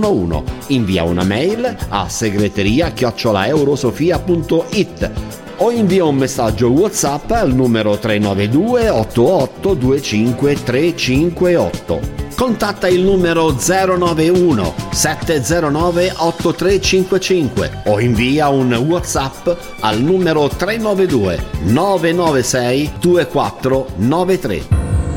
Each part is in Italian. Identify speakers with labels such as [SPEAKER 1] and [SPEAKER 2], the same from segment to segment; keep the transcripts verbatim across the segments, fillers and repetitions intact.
[SPEAKER 1] uno uno. Invia una mail a segreteria chiocciola eurosofia punto it o invia un messaggio WhatsApp al numero tre nove due otto otto due cinque tre cinque otto. Contatta il numero zero nove uno sette zero nove otto tre cinque cinque o invia un WhatsApp al numero tre nove due nove nove sei due quattro nove tre.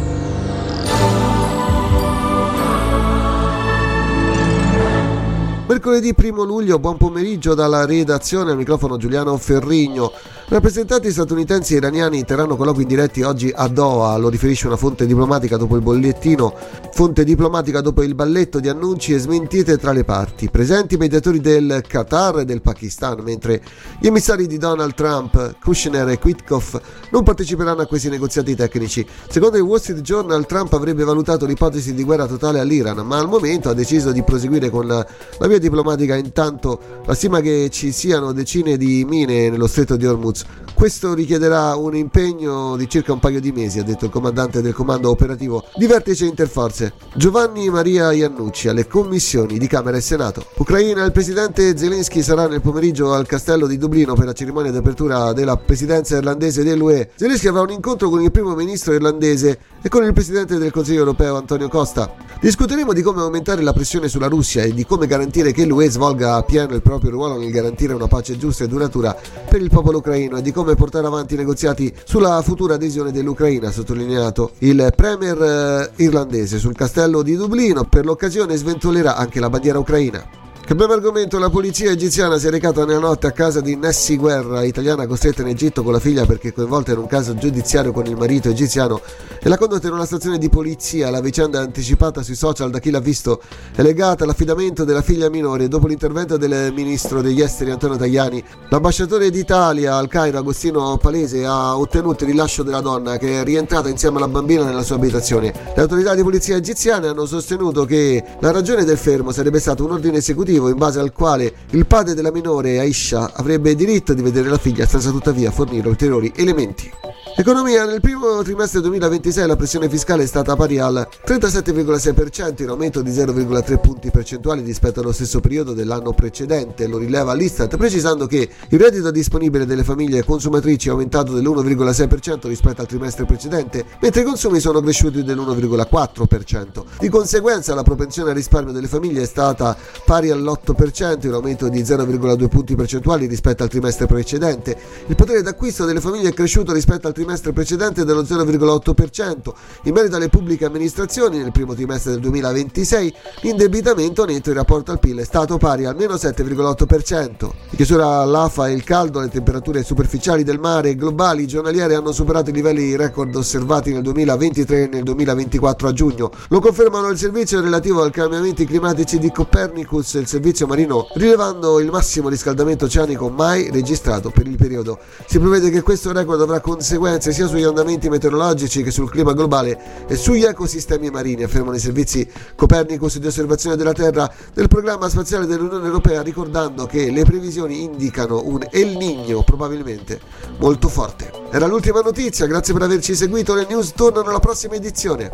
[SPEAKER 2] Mercoledì primo luglio, buon pomeriggio dalla redazione, al microfono Giuliano Ferrigno. Rappresentanti statunitensi e iraniani terranno colloqui diretti oggi a Doha, lo riferisce una fonte diplomatica dopo il bollettino, fonte diplomatica dopo il balletto di annunci e smentite tra le parti. Presenti i mediatori del Qatar e del Pakistan, mentre gli emissari di Donald Trump, Kushner e Witkoff, non parteciperanno a questi negoziati tecnici. Secondo il Wall Street Journal, Trump avrebbe valutato l'ipotesi di guerra totale all'Iran, ma al momento ha deciso di proseguire con la, la via diplomatica. Intanto la stima che ci siano decine di mine nello stretto di Hormuz. Questo richiederà un impegno di circa un paio di mesi, ha detto il comandante del comando operativo di vertice interforze Giovanni Maria Iannucci alle commissioni di Camera e Senato. Ucraina, il presidente Zelensky sarà nel pomeriggio al castello di Dublino per la cerimonia di apertura della presidenza irlandese dell'U E. Zelensky avrà un incontro con il primo ministro irlandese e con il presidente del Consiglio europeo Antonio Costa. Discuteremo di come aumentare la pressione sulla Russia e di come garantire che l'U E svolga a pieno il proprio ruolo nel garantire una pace giusta e duratura per il popolo ucraino e di come portare avanti i negoziati sulla futura adesione dell'Ucraina, ha sottolineato il premier irlandese. Sul castello di Dublino per l'occasione sventolerà anche la bandiera ucraina. Cambiamo argomento, la polizia egiziana si è recata nella notte a casa di Nessi Guerra, italiana costretta in Egitto con la figlia perché coinvolta in un caso giudiziario con il marito egiziano, e l'ha condotta in una stazione di polizia. La vicenda anticipata sui social da chi l'ha visto è legata all'affidamento della figlia minore dopo l'intervento del ministro degli esteri Antonio Tajani. L'ambasciatore d'Italia al Cairo Agostino Palese ha ottenuto il rilascio della donna, che è rientrata insieme alla bambina nella sua abitazione. Le autorità di polizia egiziane hanno sostenuto che la ragione del fermo sarebbe stato un ordine esecutivo in base al quale il padre della minore, Aisha, avrebbe diritto di vedere la figlia senza tuttavia fornire ulteriori elementi. Economia, nel primo trimestre duemilaventisei la pressione fiscale è stata pari al trentasette virgola sei per cento, in aumento di zero virgola tre punti percentuali rispetto allo stesso periodo dell'anno precedente, lo rileva l'Istat, precisando che il reddito disponibile delle famiglie consumatrici è aumentato dell'uno virgola sei per cento rispetto al trimestre precedente, mentre i consumi sono cresciuti dell'uno virgola quattro per cento. Di conseguenza la propensione al risparmio delle famiglie è stata pari all'otto per cento, in aumento di zero virgola due punti percentuali rispetto al trimestre precedente. Il potere d'acquisto delle famiglie è cresciuto rispetto al trimestre precedente dello zero virgola otto per cento. In merito alle pubbliche amministrazioni, nel primo trimestre del duemilaventisei l'indebitamento netto in rapporto al P I L è stato pari al meno sette virgola otto per cento. In chiusura l'Afa e il caldo, le temperature superficiali del mare globali giornaliere hanno superato i livelli record osservati nel duemilaventitré e nel duemilaventiquattro a giugno. Lo confermano il servizio relativo ai cambiamenti climatici di Copernicus e il servizio marino, rilevando il massimo riscaldamento oceanico mai registrato per il periodo. Si prevede che questo record avrà conseguenze sia sugli andamenti meteorologici che sul clima globale e sugli ecosistemi marini, affermano i servizi Copernicus di osservazione della Terra del programma spaziale dell'Unione Europea, ricordando che le previsioni indicano un El Niño probabilmente molto forte. Era l'ultima notizia, grazie per averci seguito, le news tornano alla prossima edizione.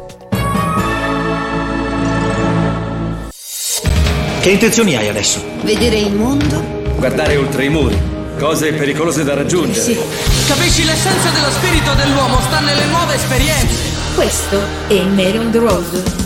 [SPEAKER 3] Che intenzioni hai adesso?
[SPEAKER 4] Vedere il mondo?
[SPEAKER 5] Guardare oltre i muri. Cose pericolose da raggiungere.
[SPEAKER 4] Sì.
[SPEAKER 6] Capisci, l'essenza dello spirito dell'uomo sta nelle nuove esperienze.
[SPEAKER 4] Questo è Mary on the Road.